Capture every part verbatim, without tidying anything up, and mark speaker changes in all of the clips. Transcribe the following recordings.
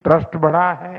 Speaker 1: Trust बढ़ा है।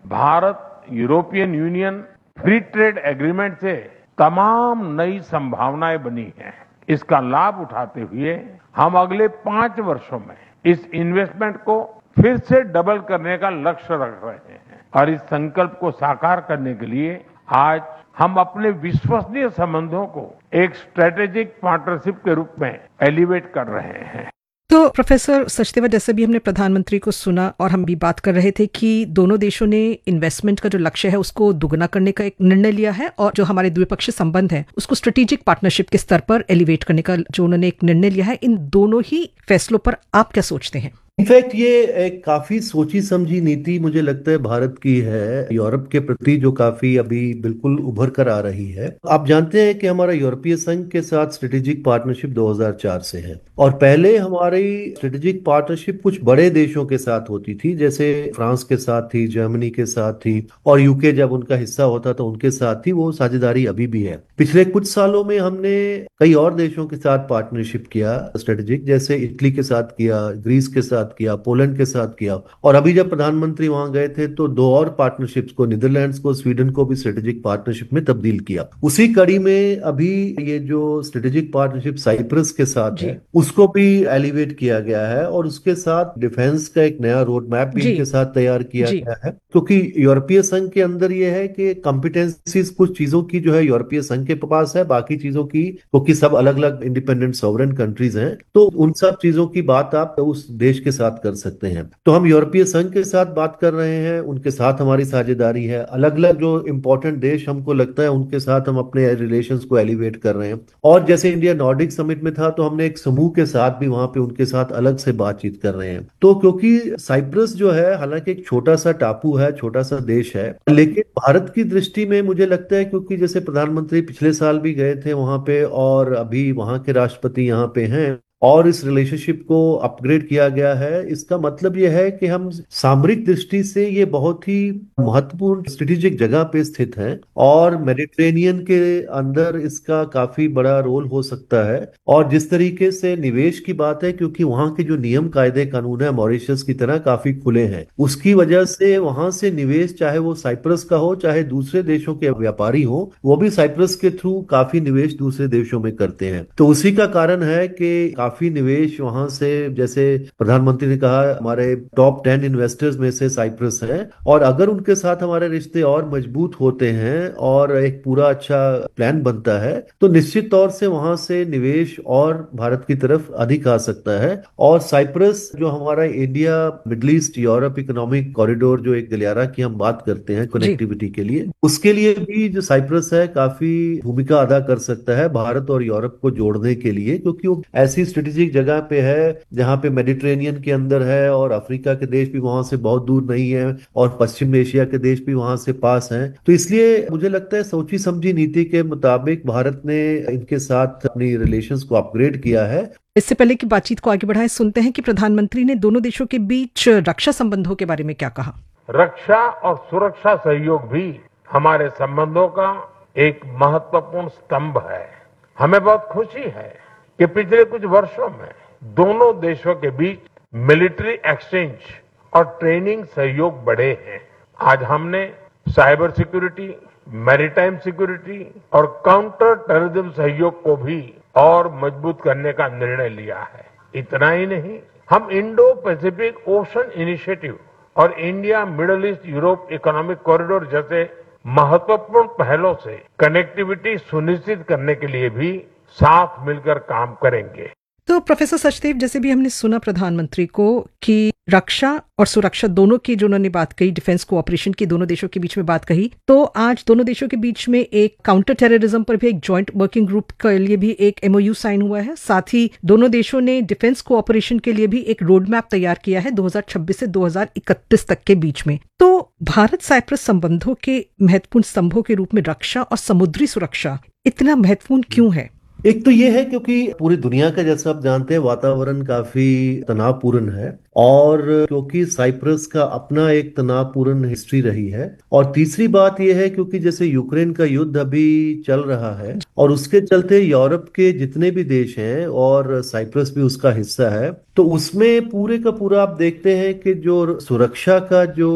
Speaker 1: Bharat European union free trade agreement से तमाम नई संभावनाएं बनी हैं। इसका लाभ उठाते हुए हम अगले पांच वर्षों में इस इन्वेस्टमेंट को फिर से डबल करने का लक्ष्य रख रहे हैं और इस संकल्प को साकार करने के लिए आज हम अपने विश्वसनीय संबंधों को एक स्ट्रेटेजिक पार्टनरशिप के रूप में एलिवेट कर रहे हैं।
Speaker 2: तो प्रोफेसर सचदेवा, जैसे भी हमने प्रधानमंत्री को सुना और हम भी बात कर रहे थे कि दोनों देशों ने इन्वेस्टमेंट का जो लक्ष्य है उसको दुगना करने का एक निर्णय लिया है और जो हमारे द्विपक्षीय संबंध है उसको स्ट्रेटेजिक पार्टनरशिप के स्तर पर एलिवेट करने का जो उन्होंने एक निर्णय लिया है, इन दोनों ही फैसलों पर आप क्या सोचते हैं?
Speaker 3: इनफैक्ट ये एक काफी सोची समझी नीति मुझे लगता है भारत की है यूरोप के प्रति, जो काफी अभी बिल्कुल उभर कर आ रही है। आप जानते हैं कि हमारा यूरोपीय संघ के साथ स्ट्रेटेजिक पार्टनरशिप दो हज़ार चार से है और पहले हमारी स्ट्रेटेजिक पार्टनरशिप कुछ बड़े देशों के साथ होती थी, जैसे फ्रांस के साथ थी, जर्मनी के साथ थी और यूके जब उनका हिस्सा होता था उनके साथ थी। वो साझेदारी अभी भी है। पिछले कुछ सालों में हमने कई और देशों के साथ पार्टनरशिप किया स्ट्रेटेजिक, जैसे इटली के साथ किया, ग्रीस के साथ किया, पोलैंड के साथ किया और अभी जब प्रधानमंत्री वहां गए थे तो दो और पार्टनरशिप्स को, नीदरलैंड्स को, स्वीडन को भी स्ट्रेटेजिक पार्टनरशिप में तब्दील किया। उसी कड़ी में अभी ये जो स्ट्रेटेजिक पार्टनरशिप साइप्रस के साथ है उसको भी एलिवेट किया गया है और उसके साथ डिफेंस का एक नया रोड मैप भी इनके साथ तैयार किया गया है, क्योंकि यूरोपीय संघ के अंदर ये है कि कॉम्पिटेंसीज कुछ चीजों की जो है यूरोपीय संघ के पास है, बाकी चीजों की, क्योंकि सब अलग अलग इंडिपेंडेंट सॉवरेन कंट्रीज हैं, तो उन सब चीजों की बात आप उस देश के साथ कर सकते हैं। तो हम यूरोपीय संघ के साथ बात कर रहे हैं, उनके साथ हमारी साझेदारी है। अलग अलग जो इंपॉर्टेंट देश हमको लगता है उनके साथ हम अपने रिलेशंस को एलिवेट कर रहे हैं और जैसे इंडिया नॉर्डिक समिट में था तो हमने एक समूह के साथ भी वहां पे उनके साथ अलग से बातचीत कर रहे हैं। तो क्योंकि साइप्रस जो है हालांकि एक छोटा सा टापू है, छोटा सा देश है, लेकिन भारत की दृष्टि में मुझे लगता है, क्योंकि जैसे प्रधानमंत्री पिछले साल भी गए थे वहां पे और अभी वहां के राष्ट्रपति यहाँ पे हैं और इस रिलेशनशिप को अपग्रेड किया गया है, इसका मतलब यह है कि हम सामरिक दृष्टि से ये बहुत ही महत्वपूर्ण स्ट्रेटेजिक जगह पे स्थित है और मेडिटेरेनियन के अंदर इसका काफी बड़ा रोल हो सकता है। और जिस तरीके से निवेश की बात है, क्योंकि वहां के जो नियम कायदे कानून है मॉरिशस की तरह काफी खुले हैं, उसकी वजह से वहां से निवेश, चाहे वो साइप्रस का हो चाहे दूसरे देशों के व्यापारी हो, वो भी साइप्रस के थ्रू काफी निवेश दूसरे देशों में करते हैं। तो उसी का कारण है कि काफी निवेश वहां से, जैसे प्रधानमंत्री ने कहा, हमारे टॉप टेन इन्वेस्टर्स में से साइप्रस है और अगर उनके साथ हमारे रिश्ते और मजबूत होते हैं और एक पूरा अच्छा प्लान बनता है तो निश्चित तौर से वहां से निवेश और भारत की तरफ अधिक आ सकता है। और साइप्रस जो हमारा India middle east Europe economic corridor, जो एक गलियारा की हम बात करते हैं कनेक्टिविटी के लिए, उसके लिए भी जो साइप्रस है काफी भूमिका अदा कर सकता है भारत और यूरोप को जोड़ने के लिए, क्योंकि वो ऐसी स्ट्रेटेजिक जगह पे है जहां पे मेडिटेरेनियन के अंदर है और अफ्रीका के देश भी वहां से बहुत दूर नहीं है और पश्चिम एशिया के देश भी वहां से पास हैं। तो इसलिए मुझे लगता है सोची समझी नीति के मुताबिक भारत ने इनके साथ अपनी रिलेशंस को अपग्रेड किया है।
Speaker 2: इससे पहले की बातचीत को आगे बढ़ाएं, सुनते हैं कि प्रधानमंत्री ने दोनों देशों के बीच रक्षा संबंधों के बारे में क्या कहा।
Speaker 1: रक्षा और सुरक्षा सहयोग भी हमारे संबंधों का एक महत्वपूर्ण स्तंभ है। हमें बहुत खुशी है कि पिछले कुछ वर्षों में दोनों देशों के बीच मिलिट्री एक्सचेंज और ट्रेनिंग सहयोग बढ़े हैं। आज हमने साइबर सिक्योरिटी, मैरीटाइम सिक्योरिटी और काउंटर टेररिज्म सहयोग को भी और मजबूत करने का निर्णय लिया है। इतना ही नहीं, हम इंडो पैसिफिक ओशन इनिशिएटिव और India middle east Europe economic corridor जैसे महत्वपूर्ण पहलों से कनेक्टिविटी सुनिश्चित करने के लिए भी साथ मिलकर काम करेंगे।
Speaker 2: तो प्रोफेसर सचदेव, जैसे भी हमने सुना प्रधानमंत्री को कि रक्षा और सुरक्षा दोनों की जो उन्होंने बात कही, डिफेंस कोऑपरेशन की दोनों देशों के बीच में बात कही, तो आज दोनों देशों के बीच में एक काउंटर टेररिज्म पर भी एक जॉइंट वर्किंग ग्रुप के लिए भी एक एमओयू साइन हुआ है। साथ ही दोनों देशों ने डिफेंस कोऑपरेशन के लिए भी एक रोड मैप तैयार किया है दो हज़ार छब्बीस से दो हज़ार इकतीस तक के बीच में। तो भारत साइप्रस संबंधों के महत्वपूर्ण स्तंभों के रूप में रक्षा और समुद्री सुरक्षा इतना महत्वपूर्ण क्यों है?
Speaker 3: एक तो ये है क्योंकि पूरी दुनिया का, जैसा आप जानते हैं, वातावरण काफी तनावपूर्ण है और क्योंकि साइप्रस का अपना एक तनावपूर्ण हिस्ट्री रही है। और तीसरी बात यह है क्योंकि जैसे यूक्रेन का युद्ध अभी चल रहा है और उसके चलते यूरोप के जितने भी देश हैं और साइप्रस भी उसका हिस्सा है, तो उसमें पूरे का पूरा आप देखते हैं कि जो सुरक्षा का जो